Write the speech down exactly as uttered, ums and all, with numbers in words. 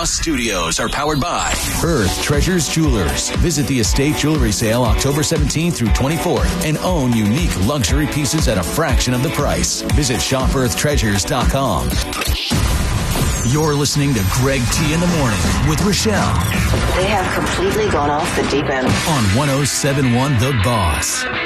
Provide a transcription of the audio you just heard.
Boss Studios are powered by Earth Treasures Jewelers. Visit the estate jewelry sale October seventeenth through twenty-fourth and own unique luxury pieces at a fraction of the price. Visit shop earth treasures dot com. You're listening to Greg T in the Morning with Rochelle. They have completely gone off the deep end. On one oh seven point one The Boss.